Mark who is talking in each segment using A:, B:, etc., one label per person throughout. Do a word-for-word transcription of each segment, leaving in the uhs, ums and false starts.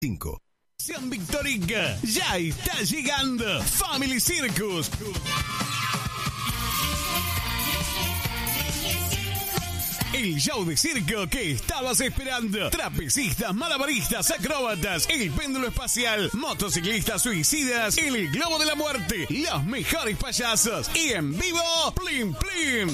A: cinco. Victorica, ya está llegando Family Circus. El show de circo que estabas esperando. Trapecistas, malabaristas, acróbatas, el péndulo espacial, motociclistas suicidas, el globo de la muerte, los mejores payasos y en vivo, Plim Plim.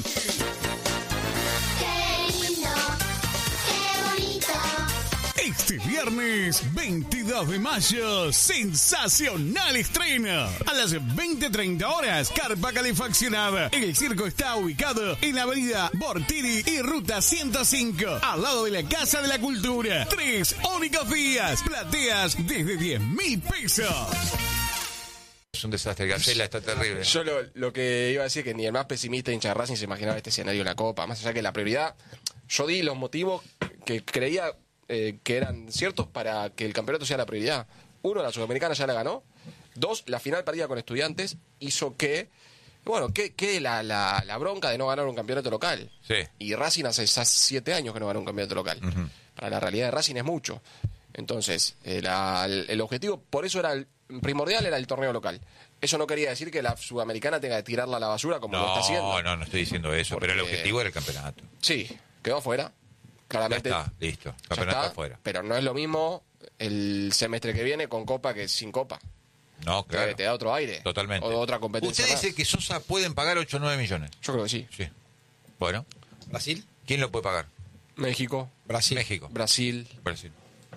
A: Este viernes veintidós de mayo, sensacional estreno. A las veinte treinta horas, carpa calefaccionada. El circo está ubicado en la avenida Bortiri y ruta ciento cinco, al lado de la Casa de la Cultura. Tres únicos días, plateas desde diez mil pesos.
B: Es un desastre, Gacela está terrible.
C: Yo lo, lo que iba a decir es que ni el más pesimista hincha de Racing se imaginaba este escenario en la Copa. Más allá que la prioridad, yo di los motivos que creía eh, que eran ciertos para que el campeonato sea la prioridad. Uno, la Sudamericana ya la ganó. Dos, la final perdida con Estudiantes hizo que, bueno, que, que la, la, la bronca de no ganar un campeonato local.
B: Sí.
C: Y Racing hace ya siete años que no gana un campeonato local. Uh-huh. Para la realidad de Racing es mucho. Entonces, eh, la, el, el objetivo, por eso era el primordial, era el torneo local. Eso no quería decir que la Sudamericana tenga que tirarla a la basura como
B: no,
C: lo está haciendo.
B: No, no, no estoy diciendo eso, porque... pero el objetivo era el campeonato.
C: Sí, quedó afuera. Claramente.
B: Ya está, listo. Campeonato
C: está,
B: afuera.
C: Pero no es lo mismo el semestre que viene con Copa que sin Copa.
B: No, claro.
C: Te, te da otro aire.
B: Totalmente.
C: O otra competencia.
B: ¿Usted
C: más.
B: dice que Sosa pueden pagar ocho o nueve millones?
C: Yo creo que sí.
B: Sí. Bueno.
D: ¿Brasil?
B: ¿Quién lo puede pagar?
C: México.
D: Brasil.
B: México.
C: Brasil.
B: Brasil.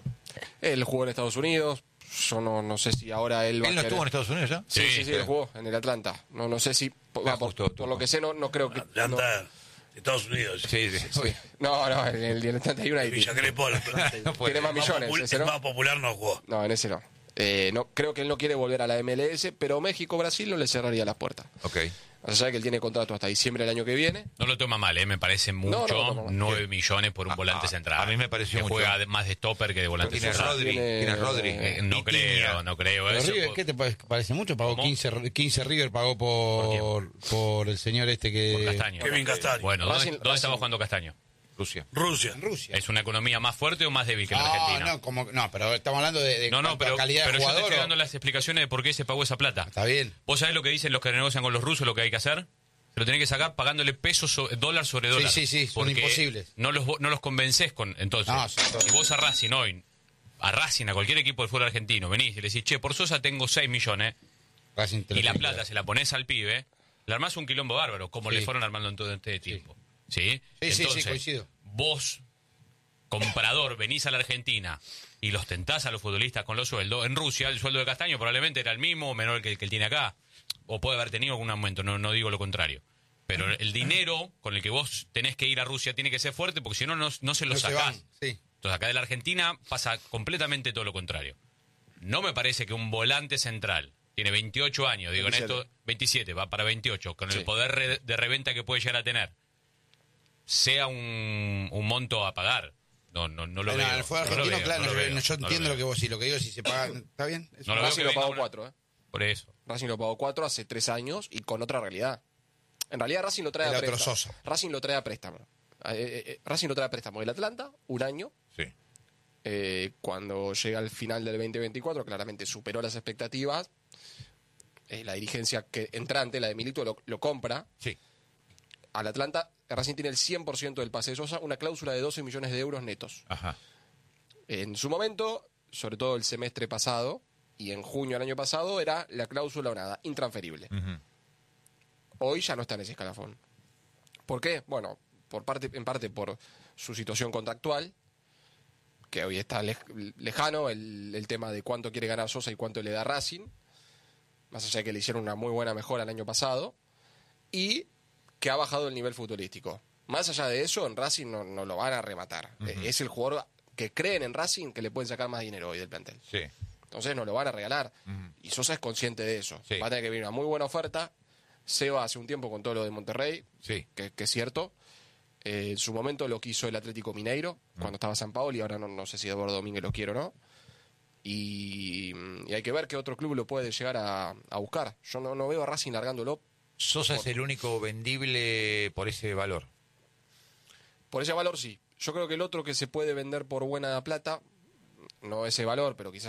C: Él jugó en Estados Unidos. Yo no, no sé si ahora él va
B: ¿Él no
C: a
B: estuvo en Estados Unidos ya?
C: Sí, sí, sí, sí, él jugó en el Atlanta. No, no sé si... Por,
B: ah,
C: por,
B: justo,
C: por lo que sé, no, no creo que...
E: Atlanta,
C: no.
E: Estados Unidos.
B: Sí, sí.
C: sí. No, no, en el, en el Atlanta hay una...
E: Villa Crespo.
C: no tiene más millones,
E: popul-
C: ese no.
E: más popular no jugó.
C: No, en ese no. Eh, no. Creo que él no quiere volver a la M L S, pero México-Brasil no le cerraría las puertas.
B: Ok.
C: Más allá de que él tiene contrato hasta diciembre del año que viene.
F: No lo toma mal, ¿eh? Me parece mucho.
C: No, no, no,
F: nueve millones por un
B: a,
F: volante
B: a,
F: central.
B: A mí me pareció
F: que
B: mucho.
F: juega más de stopper que de volante
B: ¿Quién es
F: central.
B: Rodri? ¿Quién es Rodri?
F: Eh, no creo, no creo.
D: Pero
F: Eso,
D: River, ¿qué te parece mucho? Pagó quince, quince River, pagó por,
F: ¿Por,
D: por el señor este que...
F: Por Castaño.
E: Kevin Castaño.
F: Bueno, ¿dónde,
C: Racing,
F: ¿dónde
C: Racing.
F: estaba jugando Castaño?
B: Rusia.
E: Rusia.
D: En Rusia.
F: ¿Es una economía más fuerte o más débil que la
D: no,
F: Argentina?
D: No, como, no, pero estamos hablando de, de
F: no, no, pero,
D: calidad
F: pero
D: de
F: yo
D: jugador.
F: te estoy
D: o...
F: dando las explicaciones de por qué se pagó esa plata.
D: Está bien.
F: ¿Vos sabés lo que dicen los que negocian con los rusos, lo que hay que hacer? Se lo tenés que sacar pagándole pesos, so, dólar sobre dólar.
D: Sí, sí, sí, son imposibles.
F: No los, no los convencés con... Entonces,
D: no, sí,
F: si vos a Racing hoy, a Racing, a cualquier equipo del fútbol argentino, venís y le decís, che, por Sosa tengo seis millones,
D: Racing
F: y la plata se la ponés al pibe, le armás un quilombo bárbaro, como
D: sí.
F: le fueron armando en todo este tiempo. ¿Sí?
D: Sí,
F: Entonces,
D: sí, sí, coincido.
F: Vos, comprador, venís a la Argentina y los tentás a los futbolistas con los sueldos. En Rusia, el sueldo de Castaño probablemente era el mismo o menor que el que él tiene acá. O puede haber tenido algún aumento, no, no digo lo contrario. Pero el dinero con el que vos tenés que ir a Rusia tiene que ser fuerte porque si no, no, no se lo
D: no
F: sacás.
D: Se van, sí.
F: Entonces acá de la Argentina pasa completamente todo lo contrario. No me parece que un volante central, tiene veintiocho años, digo
C: veintisiete.
F: en esto, veintisiete, va para veintiocho, con
C: Sí.
F: el poder re, de reventa que puede llegar a tener, sea un, un monto a pagar. No, no, no lo
D: Bueno,
F: veo.
D: el fútbol
F: no lo
D: argentino,
F: veo,
D: claro,
F: no lo
D: yo,
F: veo,
D: yo
F: no
D: entiendo
F: lo
D: lo que vos decís, lo que digo, si se paga, ¿está bien? Es
F: No lo veo
C: Racing
F: que
C: lo
F: venga
C: pagó
F: una-
C: cuatro, ¿eh?
F: Por eso.
C: Racing lo pagó cuatro hace tres años y con otra realidad. En realidad Racing lo trae
D: El
C: a
D: otro
C: préstamo.
D: Sosa.
C: Racing lo trae a préstamo. Eh, eh, eh, Racing lo trae a préstamo. El Atlanta, un año.
B: Sí.
C: Eh, cuando llega al final del veinte veinticuatro, claramente superó las expectativas. Eh, la dirigencia que entrante, la de Milito, lo, lo compra.
B: Sí.
C: Al Atlanta, Racing tiene el cien por ciento del pase de Sosa, una cláusula de doce millones de euros netos.
B: Ajá.
C: En su momento, sobre todo el semestre pasado y en junio del año pasado, era la cláusula o nada, intransferible.
B: Uh-huh.
C: Hoy ya no está en ese escalafón. ¿Por qué? Bueno, por parte, en parte por su situación contractual, que hoy está lej- lejano, el, el tema de cuánto quiere ganar Sosa y cuánto le da Racing, más allá de que le hicieron una muy buena mejora el año pasado, y que ha bajado el nivel futbolístico. Más allá de eso, en Racing no, no lo van a rematar. Uh-huh. Es el jugador que creen en Racing que le pueden sacar más dinero hoy del plantel.
B: Sí.
C: Entonces no lo van a regalar.
B: Uh-huh.
C: Y Sosa es consciente de eso.
B: Sí.
C: Va a tener que venir una muy buena oferta. Seba hace un tiempo con todo lo de Monterrey,
B: Sí.
C: que, que es cierto. Eh, en su momento lo quiso el Atlético Mineiro, uh-huh. cuando estaba San Paolo, y ahora no, no sé si Eduardo Domínguez lo quiere o no. Y, y hay que ver qué otro club lo puede llegar a, a buscar. Yo no, no veo a Racing largándolo.
B: Sosa
C: por,
B: es el único vendible por ese valor.
C: Por ese valor sí. Yo creo que el otro que se puede vender por buena plata no ese valor, pero quizás